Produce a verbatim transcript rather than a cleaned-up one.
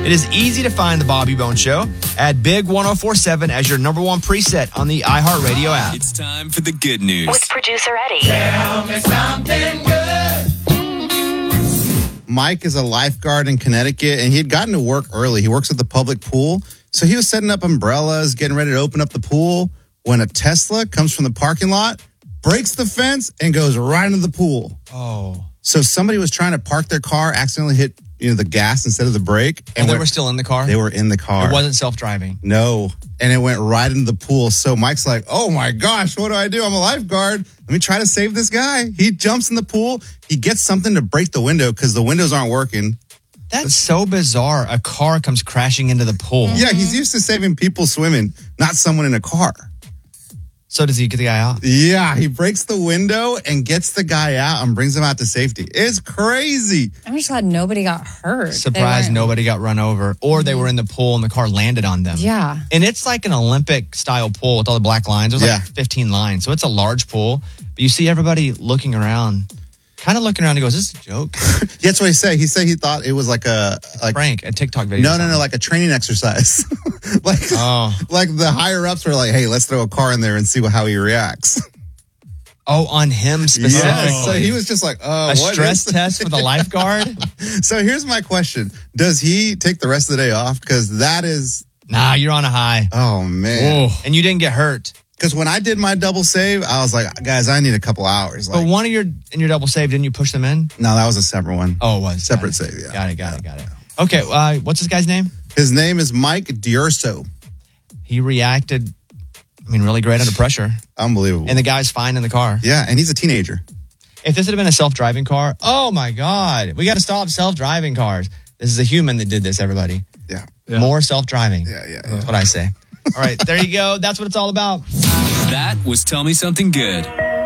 It is easy to find the Bobby Bones Show. Add Big ten forty-seven as your number one preset on the iHeartRadio app. It's time for the good news. With producer Eddie. Tell me something good. Mike is a lifeguard in Connecticut, and he had gotten to work early. He works at the public pool. So he was setting up umbrellas, getting ready to open up the pool, when a Tesla comes from the parking lot, breaks the fence, and goes right into the pool. Oh. So somebody was trying to park their car, accidentally hit you know the gas instead of the brake. And, and they were still in the car? They were in the car. It wasn't self-driving? No. And it went right into the pool. So Mike's like, oh my gosh, what do I do? I'm a lifeguard. Let me try to save this guy. He jumps in the pool. He gets something to break the window because the windows aren't working. That's so bizarre. A car comes crashing into the pool. Yeah, he's used to saving people swimming, not someone in a car. So does he get the guy out? Yeah, he breaks the window and gets the guy out and brings him out to safety. It's crazy. I'm just glad nobody got hurt. Surprised nobody got run over. Or mm-hmm. they were in the pool and the car landed on them. Yeah. And it's like an Olympic-style pool with all the black lines. There's yeah. like fifteen lines. So it's a large pool. But you see everybody looking around, kind of looking around and goes, is this a joke? That's what he said. He said he thought it was like a... Like, prank, a TikTok video. No, no, no, like a training exercise. like, oh. like the higher-ups were like, hey, let's throw a car in there and see what, how he reacts. Oh, on him specifically. Yeah, so he was just like, oh, a what stress test for the lifeguard? So here's my question. Does he take the rest of the day off? Because that is... Nah, you're on a high. Oh, man. Whoa. And you didn't get hurt. Because when I did my double save, I was like, guys, I need a couple hours. Like, but one of your, in your double save, didn't you push them in? No, that was a separate one. Oh, it was? Separate save, yeah. Got it, got it, got it. Okay, uh, what's this guy's name? His name is Mike D'Urso. He reacted, I mean, really great under pressure. Unbelievable. And the guy's fine in the car. Yeah, and he's a teenager. If this had been a self-driving car, oh my God, we got to stop self-driving cars. This is a human that did this, everybody. Yeah. yeah. More self-driving. Yeah, yeah, yeah. That's what I say. All right, there you go. That's what it's all about. That was Tell Me Something Good.